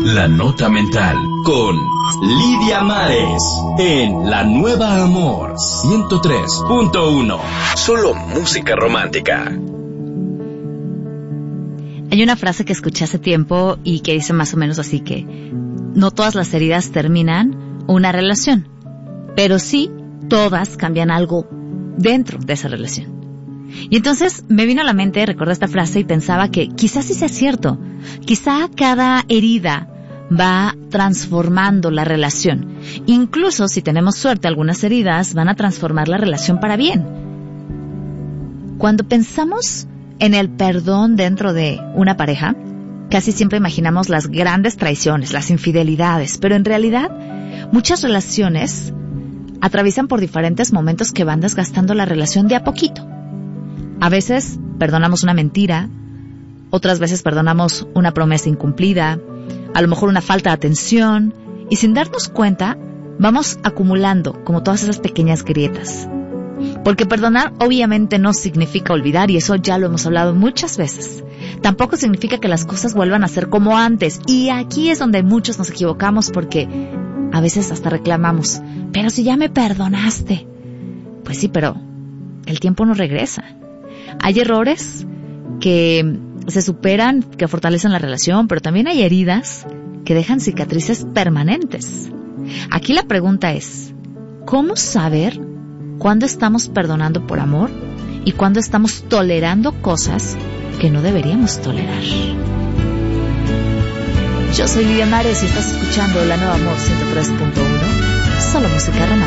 La Nota Mental con Lidia Mares en La Nueva Amor 103.1. Solo música romántica. Hay una frase que escuché hace tiempo y que dice más o menos así que no todas las heridas terminan una relación, pero sí todas cambian algo dentro de esa relación. Y entonces me vino a la mente, recordé esta frase y pensaba que quizás sí sea cierto. Quizá cada herida va transformando la relación. Incluso si tenemos suerte, algunas heridas van a transformar la relación para bien. Cuando pensamos en el perdón dentro de una pareja, casi siempre imaginamos las grandes traiciones, las infidelidades, pero en realidad muchas relaciones atraviesan por diferentes momentos que van desgastando la relación de a poquito. A veces perdonamos una mentira, otras veces perdonamos una promesa incumplida, a lo mejor una falta de atención, y sin darnos cuenta vamos acumulando como todas esas pequeñas grietas. Porque perdonar obviamente no significa olvidar, y eso ya lo hemos hablado muchas veces. Tampoco significa que las cosas vuelvan a ser como antes, y aquí es donde muchos nos equivocamos porque a veces hasta reclamamos, pero si ya me perdonaste. Pues sí, pero el tiempo no regresa. Hay errores que se superan, que fortalecen la relación, pero también hay heridas que dejan cicatrices permanentes. Aquí la pregunta es, ¿cómo saber cuándo estamos perdonando por amor y cuándo estamos tolerando cosas que no deberíamos tolerar? Yo soy Lidia Mares y estás escuchando La Nueva Amor 103.1, solo música romántica.